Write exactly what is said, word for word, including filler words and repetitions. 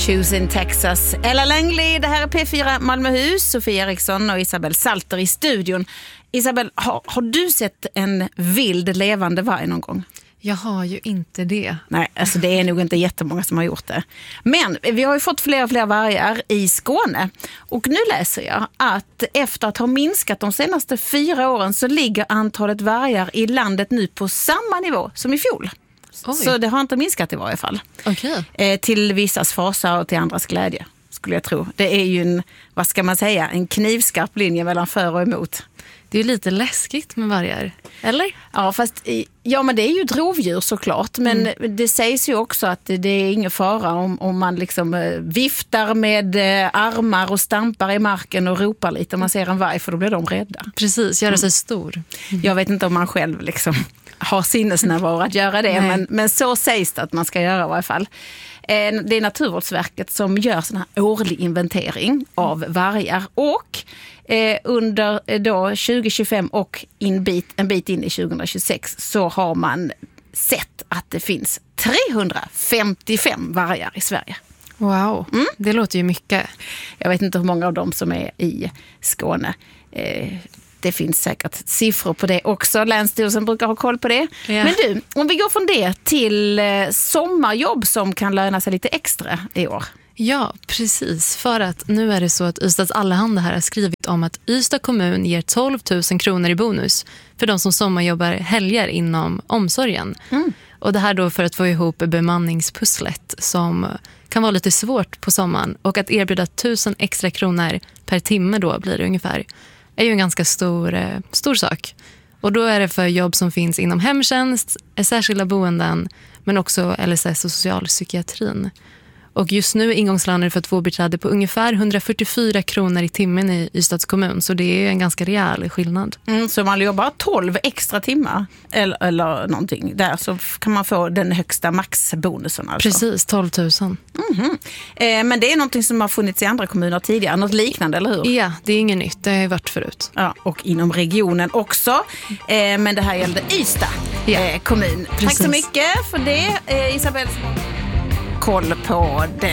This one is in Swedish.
Choose in Texas. Ella Langley, det här är P fyra Malmöhus. Sofia Eriksson och Isabel Salter i studion. Isabel, har, har du sett en vild levande varg någon gång? Jag har ju inte det. Nej, alltså det är nog inte jättemånga som har gjort det. Men vi har ju fått fler och fler vargar i Skåne. Och nu läser jag att efter att ha minskat de senaste fyra åren så ligger antalet vargar i landet nu på samma nivå som i fjol. Oj. Så det har inte minskat i varje fall. Okay. Eh, till vissas fasa och till andras glädje, skulle jag tro. Det är ju en, vad ska man säga, en knivskarp linje mellan för och emot. Det är lite läskigt med vargar, eller? Ja, fast ja, men det är ju ett rovdjur såklart. Men mm. det sägs ju också att det är ingen fara om, om man liksom viftar med armar och stampar i marken och ropar lite om man ser en varg, för då blir de rädda. Precis, göra sig mm. stor. Mm. Jag vet inte om man själv liksom har sinnesnärvaro att göra det, men, men så sägs det att man ska göra i varje fall. Det är Naturvårdsverket som gör sån här årlig inventering av vargar, och eh, under då tjugo tjugofem och en bit, en bit in i tjugo tjugosex så har man sett att det finns trehundrafemtiofem vargar i Sverige. Wow, mm. det låter ju mycket. Jag vet inte hur många av dem som är i Skåne. Eh, Det finns säkert siffror på det också. Länsstyrelsen brukar ha koll på det. Ja. Men du, om vi går från det till sommarjobb som kan löna sig lite extra i år. Ja, precis. För att nu är det så att Ystads Allehanda här har skrivit om att Ystad kommun ger tolv tusen kronor i bonus för de som sommarjobbar helger inom omsorgen. Mm. Och det här då för att få ihop bemanningspusslet som kan vara lite svårt på sommaren. Och att erbjuda tusen extra kronor per timme då blir det ungefär, är ju en ganska stor, eh, stor sak. Och då är det för jobb som finns inom hemtjänst, särskilda boenden, men också L S S och socialpsykiatrin. Och just nu är ingångslöner för två biträde på ungefär hundrafyrtiofyra kronor i timmen i Ystads kommun. Så det är en ganska rejäl skillnad. Mm, så man jobbar tolv extra timmar eller, eller någonting där, så kan man få den högsta maxbonusen. Alltså. Precis, tolv tusen. Mm-hmm. Eh, men det är någonting som har funnits i andra kommuner tidigare, något liknande, eller hur? Ja, det är inget nytt, det har varit förut. Ja, och inom regionen också. Eh, men det här gällde Ystad ja. eh, kommun. Precis. Tack så mycket för det, eh, Isabel. Koll på det